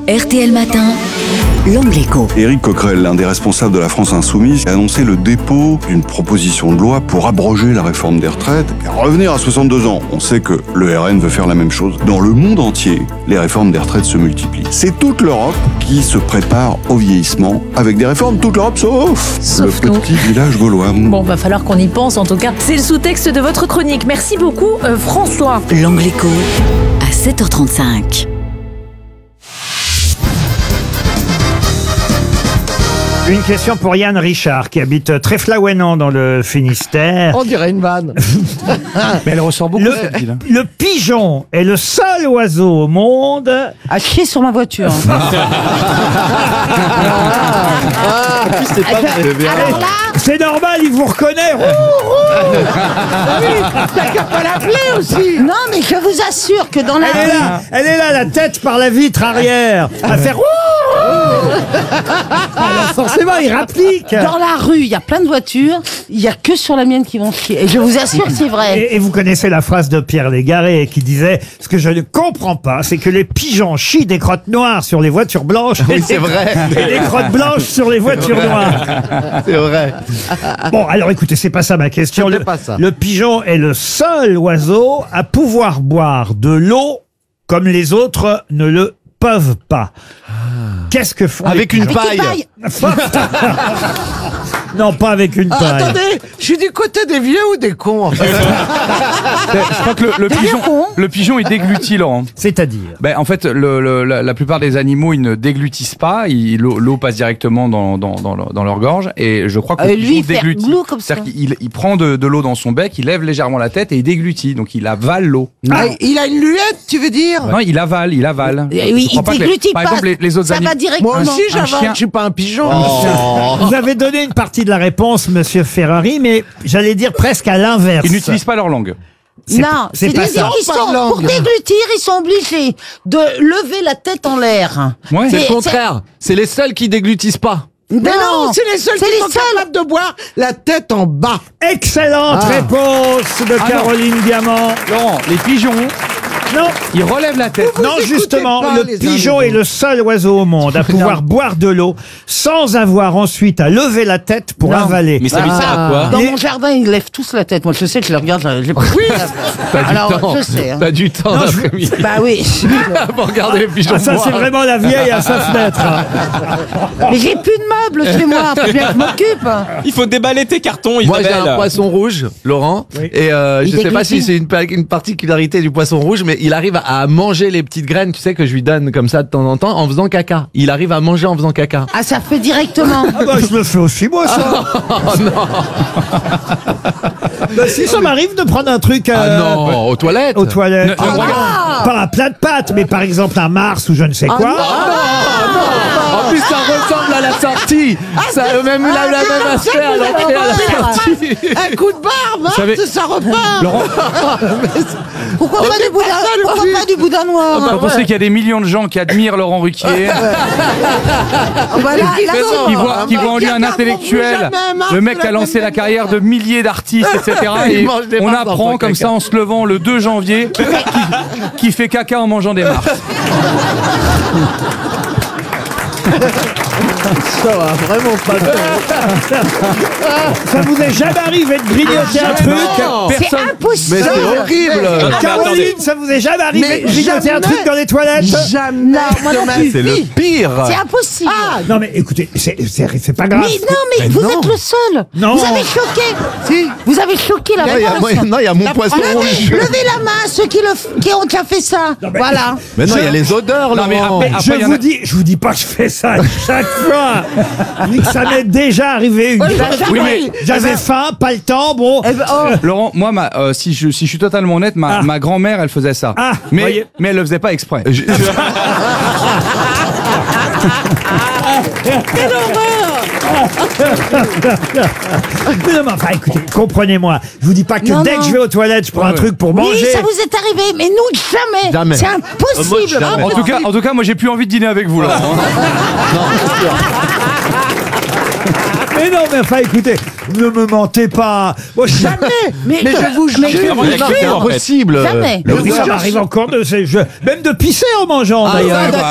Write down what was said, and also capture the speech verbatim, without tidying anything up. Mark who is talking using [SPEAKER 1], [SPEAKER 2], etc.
[SPEAKER 1] R T L Matin, l'Angle Écho.
[SPEAKER 2] Éric Coquerel, l'un des responsables de la France Insoumise, a annoncé le dépôt d'une proposition de loi pour abroger la réforme des retraites et revenir à soixante-deux ans. On sait que le R N veut faire la même chose. Dans le monde entier, les réformes des retraites se multiplient. C'est toute l'Europe qui se prépare au vieillissement avec des réformes, toute l'Europe sauf,
[SPEAKER 3] Sauf
[SPEAKER 2] le
[SPEAKER 3] nous.
[SPEAKER 2] petit village gaulois.
[SPEAKER 3] Bon, va falloir qu'on y pense en tout cas. C'est le sous-texte de votre chronique. Merci beaucoup, euh, François.
[SPEAKER 1] L'Angle Écho à sept heures trente-cinq.
[SPEAKER 4] Une question pour Yann Richard qui habite Tréflaouénan dans le Finistère.
[SPEAKER 5] On dirait une vanne.
[SPEAKER 6] Mais elle ressort beaucoup
[SPEAKER 4] Le,
[SPEAKER 6] cette ville.
[SPEAKER 4] le pigeon est le seul oiseau au monde.
[SPEAKER 7] À chier sur ma voiture.
[SPEAKER 5] C'est pas vrai.
[SPEAKER 7] Alors là,
[SPEAKER 4] C'est normal, il vous reconnaît.
[SPEAKER 5] T'as qu'à pas l'appeler aussi.
[SPEAKER 7] non mais je vous assure que dans la
[SPEAKER 4] Elle est
[SPEAKER 7] rue,
[SPEAKER 4] là, elle est là, la tête par la vitre arrière, à faire. Alors forcément, il rapplique.
[SPEAKER 7] dans la rue, il y a plein de voitures, il y a que sur la mienne qui vont chier. Et je vous assure que c'est vrai.
[SPEAKER 4] Et, et vous connaissez la phrase de Pierre Légaré qui disait « Ce que je ne comprends pas, c'est que les pigeons chient des crottes noires sur les voitures blanches
[SPEAKER 5] Oui, c'est vrai.
[SPEAKER 4] et des crottes blanches sur les voitures noires.
[SPEAKER 5] C'est vrai. »
[SPEAKER 4] Bon, alors écoutez, c'est pas ça ma question.
[SPEAKER 5] C'était
[SPEAKER 4] Le,
[SPEAKER 5] pas ça.
[SPEAKER 4] le pigeon est le seul oiseau à pouvoir boire de l'eau comme les autres ne le peuvent pas. Qu'est-ce que font
[SPEAKER 5] Avec
[SPEAKER 4] les
[SPEAKER 5] une
[SPEAKER 4] pigeons
[SPEAKER 5] paille.
[SPEAKER 4] Non, pas avec une
[SPEAKER 5] Ah,
[SPEAKER 4] paille.
[SPEAKER 5] attendez, je suis du côté des vieux ou des cons en fait.
[SPEAKER 6] Je crois que le, le pigeon,
[SPEAKER 7] con.
[SPEAKER 6] le pigeon, il déglutit, Laurent.
[SPEAKER 4] C'est-à-dire
[SPEAKER 6] Ben, en fait, le, le- la, la plupart des animaux, ils ne déglutissent pas. Ils- L'eau l'eau passe directement dans, dans, dans, leur, dans leur gorge. Et je crois que
[SPEAKER 7] Euh,
[SPEAKER 6] le
[SPEAKER 7] lui,
[SPEAKER 6] pigeon
[SPEAKER 7] il fait
[SPEAKER 6] déglutit.
[SPEAKER 7] glou comme ça.
[SPEAKER 6] C'est-à-dire qu'il il prend de, de l'eau dans son bec, il lève légèrement la tête et il déglutit. Donc il avale l'eau.
[SPEAKER 5] Ah, il a une luette, tu veux dire?
[SPEAKER 6] Non, il avale, il avale.
[SPEAKER 7] Eh
[SPEAKER 6] Je
[SPEAKER 7] oui,
[SPEAKER 6] crois
[SPEAKER 7] il
[SPEAKER 6] pas que les-
[SPEAKER 7] déglutit
[SPEAKER 6] Par
[SPEAKER 7] pas.
[SPEAKER 6] exemple, les, les autres
[SPEAKER 7] Ça
[SPEAKER 6] animaux.
[SPEAKER 7] va directement.
[SPEAKER 5] Moi aussi
[SPEAKER 6] un
[SPEAKER 5] j'avale,
[SPEAKER 6] chien.
[SPEAKER 5] je suis pas un pigeon.
[SPEAKER 4] Vous avez donné une partie de la réponse, Monsieur Ferrari, mais j'allais dire presque à l'inverse.
[SPEAKER 6] Ils n'utilisent pas leur langue.
[SPEAKER 4] C'est-
[SPEAKER 7] Non,
[SPEAKER 4] c'est
[SPEAKER 7] c'est
[SPEAKER 4] pas
[SPEAKER 7] des
[SPEAKER 4] ça.
[SPEAKER 7] ils
[SPEAKER 5] Pas
[SPEAKER 7] sont,
[SPEAKER 5] de langue.
[SPEAKER 7] pour déglutir, ils sont obligés de lever la tête en l'air.
[SPEAKER 6] Ouais.
[SPEAKER 7] C'est-
[SPEAKER 8] C'est les seuls qui déglutissent pas.
[SPEAKER 7] c'est-
[SPEAKER 5] Mais non, c'est les seuls
[SPEAKER 7] c'est
[SPEAKER 5] qui
[SPEAKER 7] les
[SPEAKER 5] sont
[SPEAKER 7] seuls.
[SPEAKER 5] capables de boire la tête en bas.
[SPEAKER 4] Excellente
[SPEAKER 5] Ah.
[SPEAKER 4] réponse de
[SPEAKER 6] Ah non.
[SPEAKER 4] Caroline Diamant.
[SPEAKER 6] Laurent, les pigeons,
[SPEAKER 4] Non,
[SPEAKER 6] ils relèvent la tête.
[SPEAKER 5] Vous
[SPEAKER 4] non,
[SPEAKER 5] écoutez
[SPEAKER 4] justement,
[SPEAKER 5] pas
[SPEAKER 4] le
[SPEAKER 5] les uns
[SPEAKER 4] pigeon
[SPEAKER 5] les
[SPEAKER 4] est le seul oiseau au monde à pouvoir boire de l'eau sans avoir ensuite à lever la tête pour
[SPEAKER 7] Non.
[SPEAKER 4] avaler.
[SPEAKER 8] Mais ça lui sert à quoi
[SPEAKER 7] Dans
[SPEAKER 4] Les-
[SPEAKER 7] mon jardin, ils lèvent tous la tête. Moi, je sais que je les regarde. Je les...
[SPEAKER 8] T'as du
[SPEAKER 7] Alors,
[SPEAKER 8] temps.
[SPEAKER 7] je sais. hein.
[SPEAKER 8] T'as du temps
[SPEAKER 4] Non, je-
[SPEAKER 8] l'après-midi
[SPEAKER 7] Bah oui.
[SPEAKER 8] pour regarder les pigeons
[SPEAKER 4] Ah, ça, c'est
[SPEAKER 8] boire.
[SPEAKER 4] vraiment la vieille à sa fenêtre.
[SPEAKER 7] Mais j'ai plus de meubles chez moi. Faut bien que je m'occupe.
[SPEAKER 9] Il faut déballer tes cartons,
[SPEAKER 8] Moi j'ai
[SPEAKER 9] Isabelle.
[SPEAKER 8] un poisson rouge, Laurent,
[SPEAKER 4] Oui.
[SPEAKER 8] et euh,
[SPEAKER 7] Il
[SPEAKER 8] je sais pas
[SPEAKER 7] déglutit.
[SPEAKER 8] si c'est une, pa- une particularité du poisson rouge, mais il arrive à manger les petites graines, tu sais, que je lui donne comme ça de temps en temps, en faisant caca. Il arrive à manger en faisant caca.
[SPEAKER 7] Ah, ça fait directement.
[SPEAKER 4] Ah bah, je le fais aussi, moi, ça.
[SPEAKER 8] Oh non,
[SPEAKER 4] Bah, si ça m'arrive de prendre un truc euh,
[SPEAKER 8] ah non, aux toilettes.
[SPEAKER 4] aux toilettes.
[SPEAKER 6] Ne- ne regarde-
[SPEAKER 7] Ah.
[SPEAKER 4] Pas un plat de pâtes, mais par exemple un Mars ou je ne sais quoi.
[SPEAKER 8] En plus, ça ressemble à la sortie. Ça a même la, la même aspect à l'entrée à la sortie.
[SPEAKER 5] Un coup de barbe, hein,
[SPEAKER 6] savez-
[SPEAKER 5] c'est- ça repart.
[SPEAKER 6] Laurent,
[SPEAKER 7] Pourquoi pas du boudin, pourquoi pas du boudin noir?
[SPEAKER 6] quand on sait qu'il y a des millions de gens qui admirent Laurent Ruquier,
[SPEAKER 7] Ah, bah là, là,
[SPEAKER 6] qui
[SPEAKER 7] non.
[SPEAKER 6] voient, qui voient en lui un
[SPEAKER 5] Regarde,
[SPEAKER 6] intellectuel,
[SPEAKER 5] on jamais un Mars
[SPEAKER 6] le mec
[SPEAKER 5] de
[SPEAKER 6] qui a
[SPEAKER 5] la
[SPEAKER 6] lancé
[SPEAKER 5] même
[SPEAKER 6] la carrière de milliers d'artistes, et cetera.
[SPEAKER 8] Il
[SPEAKER 6] Et
[SPEAKER 8] mange des
[SPEAKER 6] on
[SPEAKER 8] Mars dans
[SPEAKER 6] apprend
[SPEAKER 8] son
[SPEAKER 6] comme
[SPEAKER 8] caca.
[SPEAKER 6] ça en se levant le deux janvier qui, qui fait caca en mangeant des Mars.
[SPEAKER 5] Ça va vraiment pas bien.
[SPEAKER 4] Ça vous est jamais arrivé de grignoter un truc?
[SPEAKER 7] C'est
[SPEAKER 8] Personne.
[SPEAKER 7] impossible.
[SPEAKER 8] Mais c'est horrible.
[SPEAKER 4] Caroline, ça vous est jamais arrivé
[SPEAKER 5] Mais
[SPEAKER 4] de grignoter un
[SPEAKER 5] jamais.
[SPEAKER 4] truc dans les toilettes?
[SPEAKER 5] Jamais
[SPEAKER 7] Non, moi
[SPEAKER 5] de
[SPEAKER 7] non
[SPEAKER 5] ma
[SPEAKER 7] plus.
[SPEAKER 8] C'est le
[SPEAKER 5] vie.
[SPEAKER 8] pire.
[SPEAKER 7] C'est impossible.
[SPEAKER 4] Non mais écoutez, c'est c'est- c'est pas grave.
[SPEAKER 7] Mais non, mais, vous êtes le seul.
[SPEAKER 4] Non.
[SPEAKER 7] Vous avez choqué.
[SPEAKER 5] Si.
[SPEAKER 7] Vous avez choqué la
[SPEAKER 8] Non, il y a,
[SPEAKER 7] réponse.
[SPEAKER 8] moi, non, il y a mon poisson
[SPEAKER 7] Levez,
[SPEAKER 8] rouge.
[SPEAKER 7] levez la main à ceux qui, le, f- qui ont déjà fait ça. Voilà.
[SPEAKER 8] Mais non, il y a les odeurs,
[SPEAKER 6] Non, mais
[SPEAKER 8] Laurent.
[SPEAKER 6] après-
[SPEAKER 4] Je
[SPEAKER 6] il y en
[SPEAKER 4] vous
[SPEAKER 6] a-
[SPEAKER 4] dis, je vous dis pas que je fais ça chaque fois. Je dis que ça m'est déjà arrivé une fois.
[SPEAKER 6] Oui, mais
[SPEAKER 4] J'avais faim, pas le temps, bon.
[SPEAKER 7] Eh ben, oh.
[SPEAKER 6] Laurent, moi, ma, euh, si, je, si je suis totalement honnête, ma,
[SPEAKER 4] Ah.
[SPEAKER 6] ma grand-mère, elle faisait ça.
[SPEAKER 4] Ah,
[SPEAKER 6] mais,
[SPEAKER 4] voyez.
[SPEAKER 6] mais elle le faisait pas exprès.
[SPEAKER 8] Je-
[SPEAKER 4] Mais non, mais enfin, écoutez, comprenez-moi. Je vous dis pas que
[SPEAKER 7] Non,
[SPEAKER 4] dès
[SPEAKER 7] non.
[SPEAKER 4] que je vais aux toilettes, je prends un truc pour manger.
[SPEAKER 7] Oui, ça vous est arrivé, mais nous, jamais.
[SPEAKER 8] Jamais.
[SPEAKER 7] C'est impossible.
[SPEAKER 8] jamais.
[SPEAKER 6] En tout cas, en tout cas, moi, j'ai plus envie de dîner avec vous, Laurent.
[SPEAKER 4] Mais non, mais enfin, écoutez, ne me mentez pas. Moi, je...
[SPEAKER 5] Jamais.
[SPEAKER 7] Mais,
[SPEAKER 5] Mais je vous
[SPEAKER 7] mais
[SPEAKER 5] jure.
[SPEAKER 7] je vous
[SPEAKER 8] Non, c'est
[SPEAKER 7] jure.
[SPEAKER 8] impossible.
[SPEAKER 7] Jamais.
[SPEAKER 4] Mais oui, ça m'arrive encore de, c'est- je- même de pisser en mangeant,
[SPEAKER 8] Ah,
[SPEAKER 4] d'ailleurs.
[SPEAKER 8] ça,